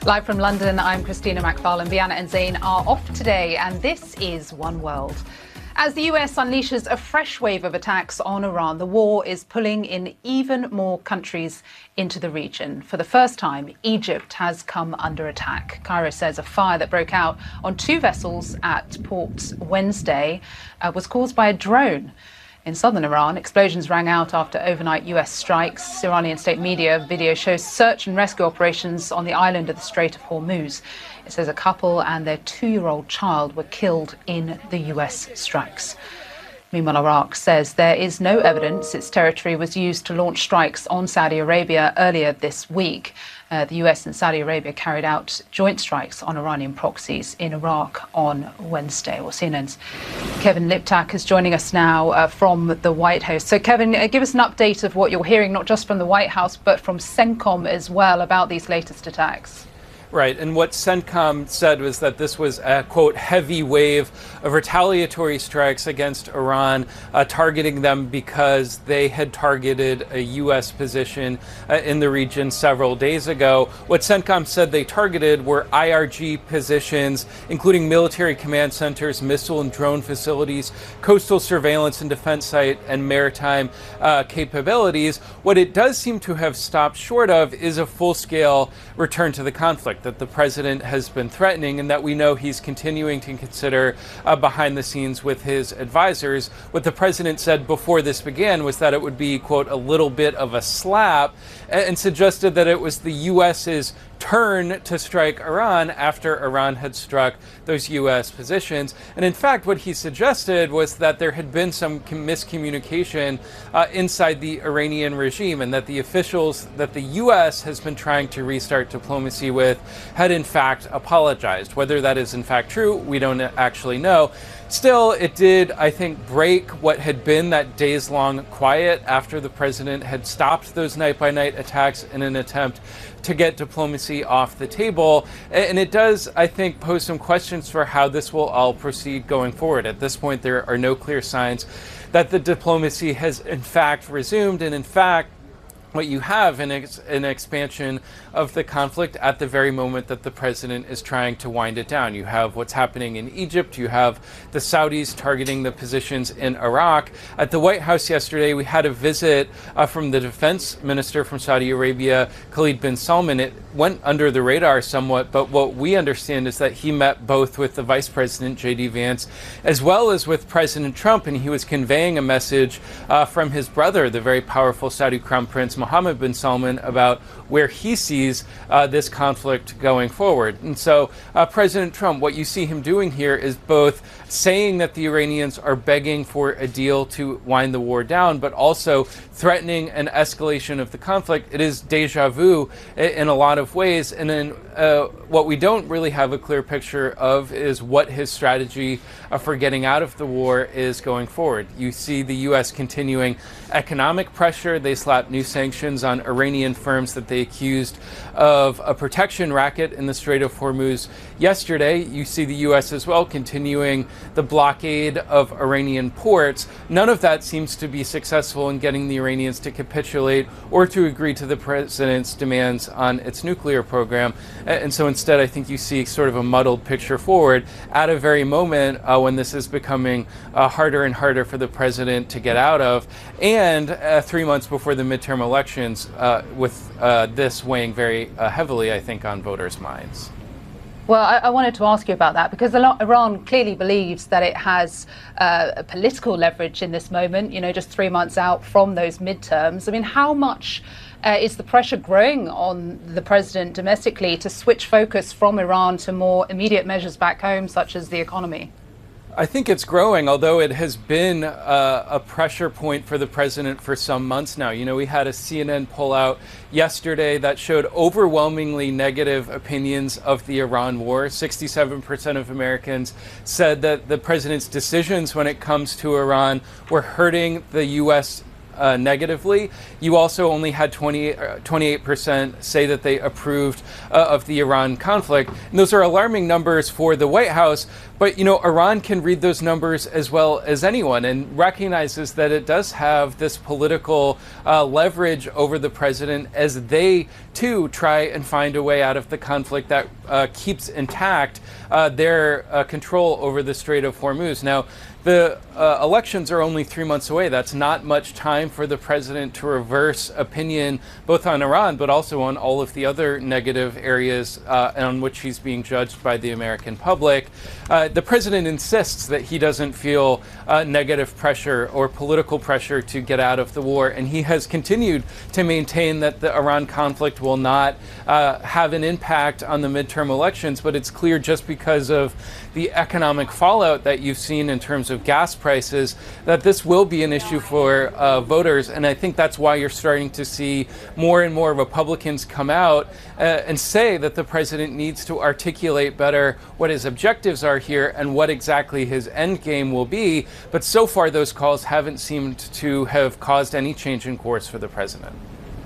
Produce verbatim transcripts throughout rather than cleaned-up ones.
Live from London, I'm Christina McFarlane. Bianna and Zain are off today, and this is One World. As the U S unleashes a fresh wave of attacks on Iran, the war is pulling in even more countries into the region. For the first time, Egypt has come under attack. Cairo says a fire that broke out on two vessels at port Wednesday uh, was caused by a drone. In southern Iran, explosions rang out after overnight U S strikes. Iranian state media video shows search and rescue operations on the island of the Strait of Hormuz. It says a couple and their two-year-old child were killed in the U S strikes. Meanwhile, Iraq says there is no evidence its territory was used to launch strikes on Saudi Arabia earlier this week. Uh, the U S and Saudi Arabia carried out joint strikes on Iranian proxies in Iraq on Wednesday. Well, C N N's Kevin Liptak is joining us now uh, from the White House. So, Kevin, uh, give us an update of what you're hearing, not just from the White House, but from CENTCOM as well, about these latest attacks. Right, and what CENTCOM said was that this was a, quote, heavy wave of retaliatory strikes against Iran, uh, targeting them because they had targeted a U S position uh, in the region several days ago. What CENTCOM said they targeted were I R G positions, including military command centers, missile and drone facilities, coastal surveillance and defense site, and maritime uh, capabilities. What it does seem to have stopped short of is a full-scale return to the conflict that the president has been threatening, and that we know he's continuing to consider uh, behind the scenes with his advisors. What the president said before this began was that it would be, quote, a little bit of a slap, and suggested that it was the U S's turn to strike Iran after Iran had struck those U S positions. And in fact, what he suggested was that there had been some miscommunication uh, inside the Iranian regime, and that the officials that the U S has been trying to restart diplomacy with had in fact apologized. Whether that is in fact true, we don't actually know. Still, it did, I think, break what had been that days-long quiet after the president had stopped those night-by-night attacks in an attempt to get diplomacy off the table. And it does, I think, pose some questions for how this will all proceed going forward. At this point, there are no clear signs that the diplomacy has, in fact, resumed. And in fact, what you have in ex- an expansion of the conflict at the very moment that the president is trying to wind it down. You have what's happening in Egypt. You have the Saudis targeting the positions in Iraq. At the White House yesterday, we had a visit uh, from the defense minister from Saudi Arabia, Khalid bin Salman. It went under the radar somewhat, but what we understand is that he met both with the vice president, J D Vance, as well as with President Trump, and he was conveying a message uh, from his brother, the very powerful Saudi Crown Prince Mohammed bin Salman, about where he sees uh, this conflict going forward. And so uh, President Trump, what you see him doing here is both saying that the Iranians are begging for a deal to wind the war down, but also threatening an escalation of the conflict. It is deja vu in a lot of ways. And then uh, what we don't really have a clear picture of is what his strategy uh, for getting out of the war is going forward. You see the U S continuing economic pressure. They slapped new sanctions on Iranian firms that they accused of a protection racket in the Strait of Hormuz yesterday. You see the U S as well continuing the blockade of Iranian ports. None of that seems to be successful in getting the Iranians to capitulate or to agree to the president's demands on its nuclear program. And so instead, I think you see sort of a muddled picture forward at a very moment uh, when this is becoming uh, harder and harder for the president to get out of, and uh, three months before the midterm elections, uh, with uh, this weighing very uh, heavily, I think, on voters' minds. Well, I, I wanted to ask you about that because Iran clearly believes that it has uh, a political leverage in this moment, you know, just three months out from those midterms. I mean, how much uh, is the pressure growing on the president domestically to switch focus from Iran to more immediate measures back home, such as the economy? I think it's growing, although it has been uh, a pressure point for the president for some months now. You know, we had a C N N poll out yesterday that showed overwhelmingly negative opinions of the Iran war. sixty-seven percent of Americans said that the president's decisions when it comes to Iran were hurting the U S uh, negatively. You also only had twenty, uh, twenty-eight percent say that they approved uh, of the Iran conflict. And those are alarming numbers for the White House. But, you know, Iran can read those numbers as well as anyone and recognizes that it does have this political uh, leverage over the president as they, too, try and find a way out of the conflict that uh, keeps intact uh, their uh, control over the Strait of Hormuz. Now, the uh, elections are only three months away. That's not much time for the president to reverse opinion, both on Iran, but also on all of the other negative areas uh, on which he's being judged by the American public. Uh, the president insists that he doesn't feel uh, negative pressure or political pressure to get out of the war, and he has continued to maintain that the Iran conflict will not uh, have an impact on the midterm elections, but it's clear just because of the economic fallout that you've seen in terms of gas prices, that this will be an issue for uh, voters. And I think that's why you're starting to see more and more Republicans come out uh, and say that the president needs to articulate better what his objectives are here and what exactly his end game will be. But so far, those calls haven't seemed to have caused any change in course for the president.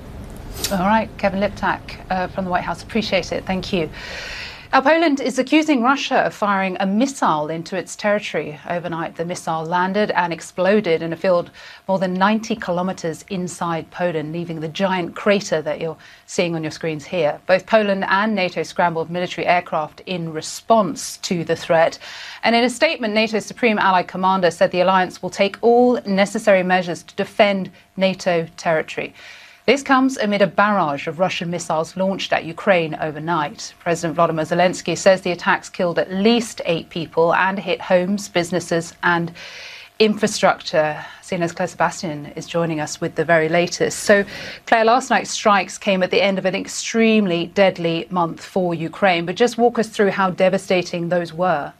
All right, Kevin Liptak uh, from the White House. Appreciate it. Thank you. Now, Poland is accusing Russia of firing a missile into its territory. Overnight, the missile landed and exploded in a field more than ninety kilometres inside Poland, leaving the giant crater that you're seeing on your screens here. Both Poland and NATO scrambled military aircraft in response to the threat. And in a statement, NATO's Supreme Allied Commander said the alliance will take all necessary measures to defend NATO territory. This comes amid a barrage of Russian missiles launched at Ukraine overnight. President Volodymyr Zelensky says the attacks killed at least eight people and hit homes, businesses and infrastructure. C N N's Claire Sebastian is joining us with the very latest. So, Claire, last night's strikes came at the end of an extremely deadly month for Ukraine, but just walk us through how devastating those were.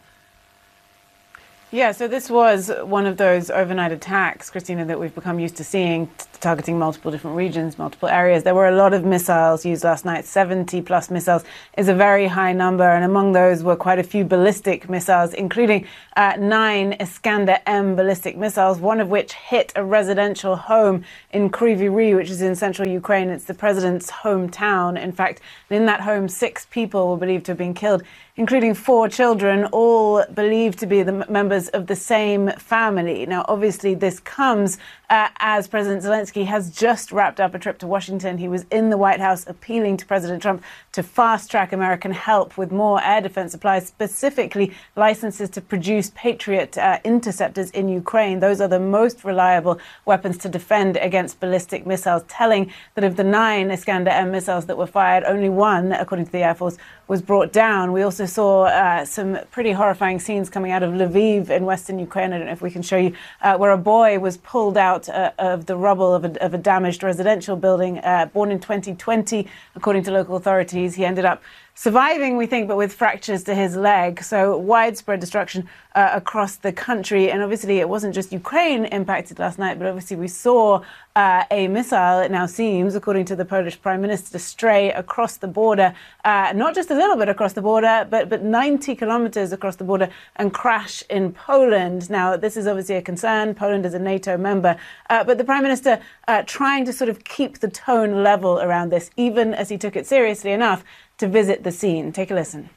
Yeah, so this was one of those overnight attacks, Christina, that we've become used to seeing, t- targeting multiple different regions, multiple areas. There were a lot of missiles used last night. seventy plus missiles is a very high number. And among those were quite a few ballistic missiles, including uh, nine Iskander M ballistic missiles, one of which hit a residential home in Kryvyi Rih, which is in central Ukraine. It's the president's hometown. In fact, in that home, six people were believed to have been killed, including four children, all believed to be the members of the same family. Now, obviously, this comes uh, as President Zelensky has just wrapped up a trip to Washington. He was in the White House appealing to President Trump to fast-track American help with more air defense supplies, specifically licenses to produce Patriot uh, interceptors in Ukraine. Those are the most reliable weapons to defend against ballistic missiles, telling that of the nine Iskander M missiles that were fired, only one, according to the Air Force, was brought down. We also saw uh, some pretty horrifying scenes coming out of Lviv in western Ukraine. I don't know if we can show you, uh, where a boy was pulled out uh, of the rubble of a, of a damaged residential building, uh, born in twenty twenty, according to local authorities. He ended up surviving, we think, but with fractures to his leg. So widespread destruction uh, across the country. And obviously it wasn't just Ukraine impacted last night, but obviously we saw uh, a missile, it now seems, according to the Polish Prime Minister, stray across the border, uh, not just a little bit across the border, but, but ninety kilometers across the border and crash in Poland. Now, this is obviously a concern. Poland is a NATO member. Uh, but the Prime Minister uh, trying to sort of keep the tone level around this, even as he took it seriously enough to visit the scene. Take a listen.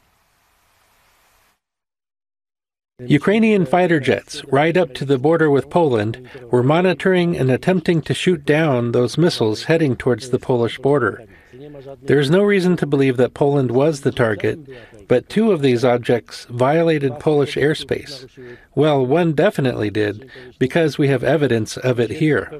Ukrainian fighter jets, right up to the border with Poland, were monitoring and attempting to shoot down those missiles heading towards the Polish border. There is no reason to believe that Poland was the target, but two of these objects violated Polish airspace. Well, one definitely did, because we have evidence of it here.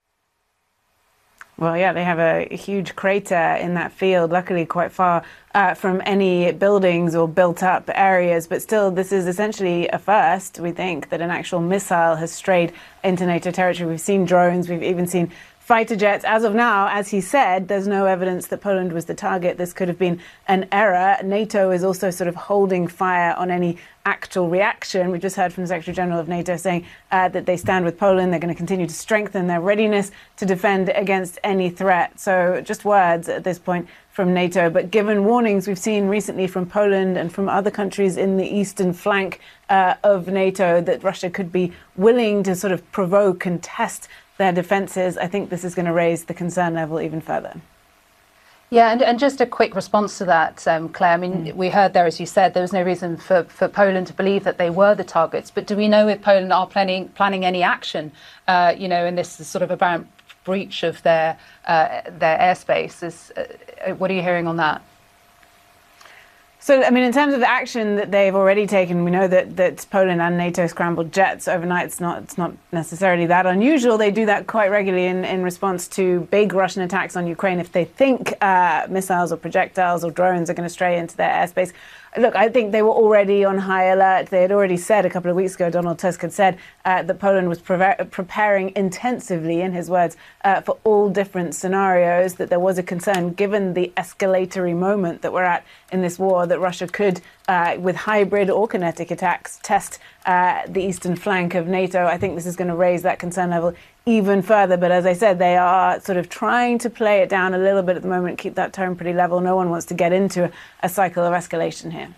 Well, yeah, they have a huge crater in that field, luckily quite far uh, from any buildings or built-up areas. But still, this is essentially a first, we think, that an actual missile has strayed into NATO territory. We've seen drones, we've even seen fighter jets. As of now, as he said, there's no evidence that Poland was the target. This could have been an error. NATO is also sort of holding fire on any actual reaction. We just heard from the Secretary General of NATO saying uh, that they stand with Poland. They're going to continue to strengthen their readiness to defend against any threat. So just words at this point from NATO. But given warnings we've seen recently from Poland and from other countries in the eastern flank uh, of NATO that Russia could be willing to sort of provoke and test their defenses, I think this is going to raise the concern level even further. Yeah, and, and just a quick response to that, um, Claire. I mean, mm. we heard there, as you said, there was no reason for, for Poland to believe that they were the targets. But do we know if Poland are planning planning any action, uh, you know, in this sort of apparent breach of their uh, their airspace? Is, uh, what are you hearing on that? So, I mean, in terms of the action that they've already taken, we know that, that Poland and NATO scrambled jets overnight. It's not it's not necessarily that unusual. They do that quite regularly in, in response to big Russian attacks on Ukraine if they think uh, missiles or projectiles or drones are going to stray into their airspace. Look, I think they were already on high alert. They had already said a couple of weeks ago, Donald Tusk had said uh, that Poland was pre- preparing intensively, in his words, uh, for all different scenarios, that there was a concern, given the escalatory moment that we're at in this war, that Russia could, uh, with hybrid or kinetic attacks, test uh, the eastern flank of NATO. I think this is going to raise that concern level even further. But as I said, they are sort of trying to play it down a little bit at the moment, keep that tone pretty level. No one wants to get into a cycle of escalation here.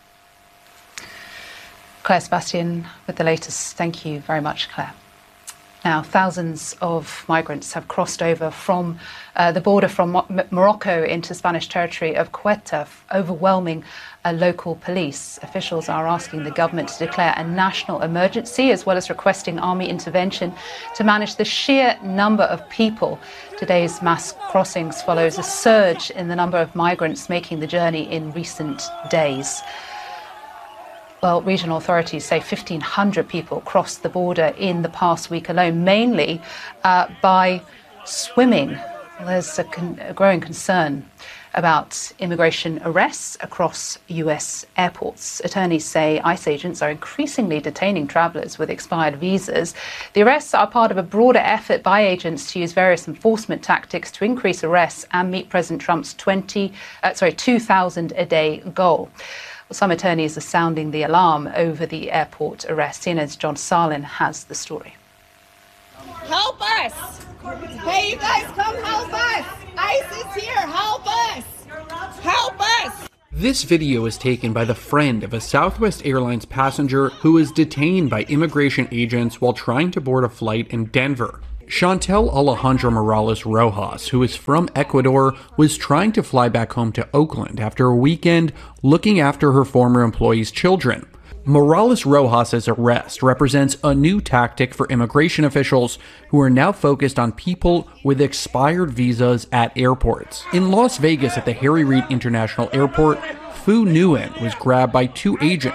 Claire Sebastian with the latest. Thank you very much, Claire. Now, thousands of migrants have crossed over from uh, the border from Mo- Morocco into Spanish territory of Ceuta, overwhelming uh, local police. Officials are asking the government to declare a national emergency, as well as requesting army intervention to manage the sheer number of people. Today's mass crossings follows a surge in the number of migrants making the journey in recent days. Well, regional authorities say fifteen hundred people crossed the border in the past week alone, mainly uh, by swimming. Well, there's a, con- a growing concern about immigration arrests across U S airports. Attorneys say ICE agents are increasingly detaining travellers with expired visas. The arrests are part of a broader effort by agents to use various enforcement tactics to increase arrests and meet President Trump's twenty, uh, sorry, two thousand a day goal. Some attorneys are sounding the alarm over the airport arrest. C N N's John Sarlin has the story. Help us! Hey, you guys, come help us! ICE is here! Help us! Help us! This video is taken by the friend of a Southwest Airlines passenger who was detained by immigration agents while trying to board a flight in Denver. Chantel Alejandra Morales Rojas, who is from Ecuador, was trying to fly back home to Oakland after a weekend looking after her former employees' children. Morales Rojas' arrest represents a new tactic for immigration officials who are now focused on people with expired visas at airports. In Las Vegas at the Harry Reid International Airport, Fu Nguyen was grabbed by two agents